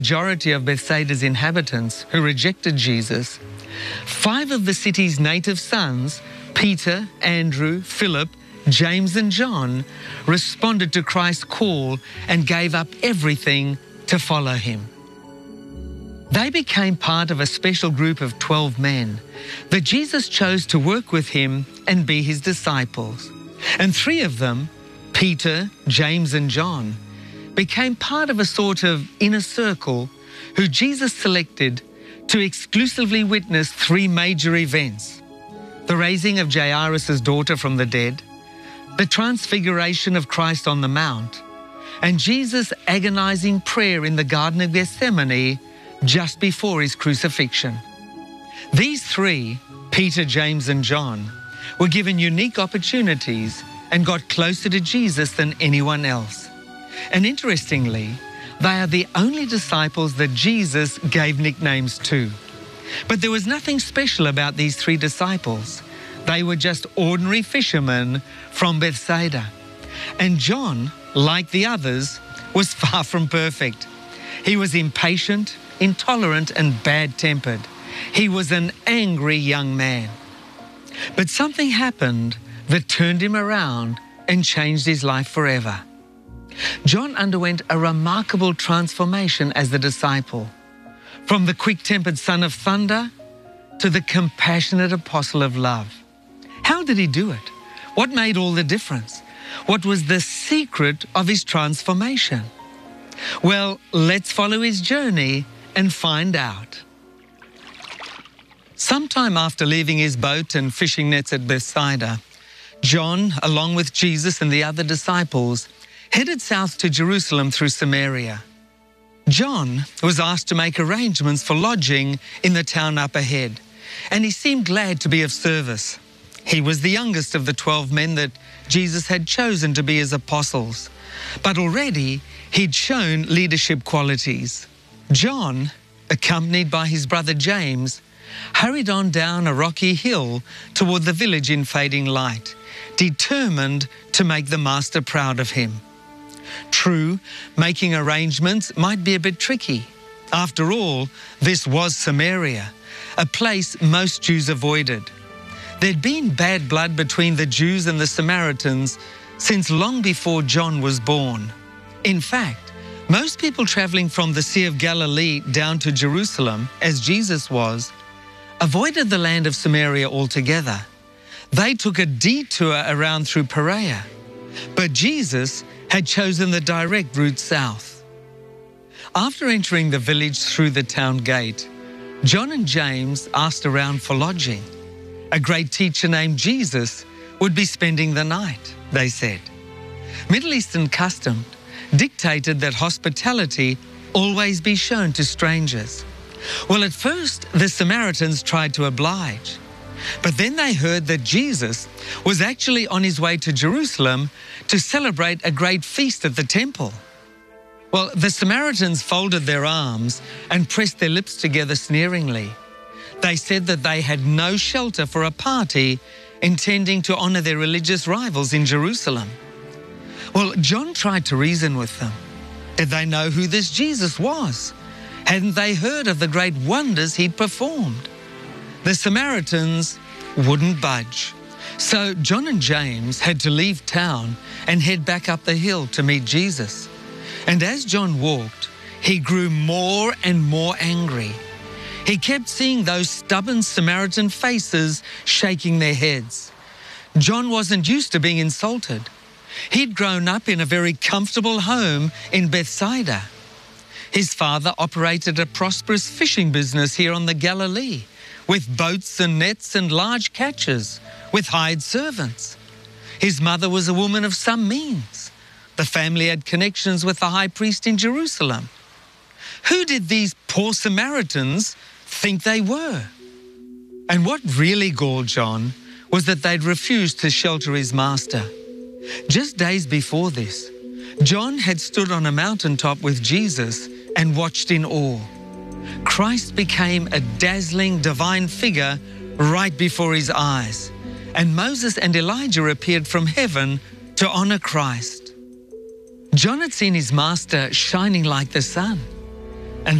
Majority of Bethsaida's inhabitants who rejected Jesus, 5 of the city's native sons, Peter, Andrew, Philip, James and John, responded to Christ's call and gave up everything to follow him. They became part of a special group of 12 men that Jesus chose to work with him and be his disciples. And 3 of them, Peter, James and John, became part of a sort of inner circle who Jesus selected to exclusively witness 3 major events: the raising of Jairus' daughter from the dead, the transfiguration of Christ on the Mount, and Jesus' agonizing prayer in the Garden of Gethsemane just before his crucifixion. These 3, Peter, James and John, were given unique opportunities and got closer to Jesus than anyone else. And interestingly, they are the only disciples that Jesus gave nicknames to. But there was nothing special about these 3 disciples. They were just ordinary fishermen from Bethsaida. And John, like the others, was far from perfect. He was impatient, intolerant and bad-tempered. He was an angry young man. But something happened that turned him around and changed his life forever. John underwent a remarkable transformation as a disciple, from the quick-tempered son of thunder to the compassionate apostle of love. How did he do it? What made all the difference? What was the secret of his transformation? Well, let's follow his journey and find out. Sometime after leaving his boat and fishing nets at Bethsaida, John, along with Jesus and the other disciples, headed south to Jerusalem through Samaria. John was asked to make arrangements for lodging in the town up ahead, and he seemed glad to be of service. He was the youngest of the 12 men that Jesus had chosen to be his apostles, but already he'd shown leadership qualities. John, accompanied by his brother James, hurried on down a rocky hill toward the village in fading light, determined to make the master proud of him. True, making arrangements might be a bit tricky. After all, this was Samaria, a place most Jews avoided. There'd been bad blood between the Jews and the Samaritans since long before John was born. In fact, most people traveling from the Sea of Galilee down to Jerusalem, as Jesus was, avoided the land of Samaria altogether. They took a detour around through Perea, but Jesus had chosen the direct route south. After entering the village through the town gate, John and James asked around for lodging. A great teacher named Jesus would be spending the night, they said. Middle Eastern custom dictated that hospitality always be shown to strangers. Well, at first, the Samaritans tried to oblige, but then they heard that Jesus was actually on his way to Jerusalem to celebrate a great feast at the temple. Well, the Samaritans folded their arms and pressed their lips together sneeringly. They said that they had no shelter for a party intending to honor their religious rivals in Jerusalem. Well, John tried to reason with them. Did they know who this Jesus was? Hadn't they heard of the great wonders he'd performed? The Samaritans wouldn't budge. So John and James had to leave town and head back up the hill to meet Jesus. And as John walked, he grew more and more angry. He kept seeing those stubborn Samaritan faces shaking their heads. John wasn't used to being insulted. He'd grown up in a very comfortable home in Bethsaida. His father operated a prosperous fishing business here on the Galilee, with boats and nets and large catches, with hired servants. His mother was a woman of some means. The family had connections with the high priest in Jerusalem. Who did these poor Samaritans think they were? And what really galled John was that they'd refused to shelter his master. Just days before this, John had stood on a mountaintop with Jesus and watched in awe. Christ became a dazzling divine figure right before his eyes, and Moses and Elijah appeared from heaven to honor Christ. John had seen his master shining like the sun.